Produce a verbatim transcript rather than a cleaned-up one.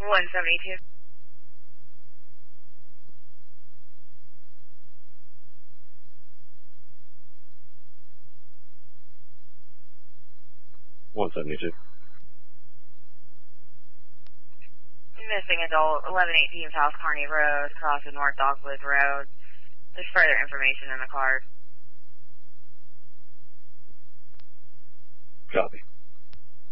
one seventy-two. one seventy-two. Missing adult, eleven eighteen South Kearney Road, crossing North Dogwood Road. There's further information in the card. Copy.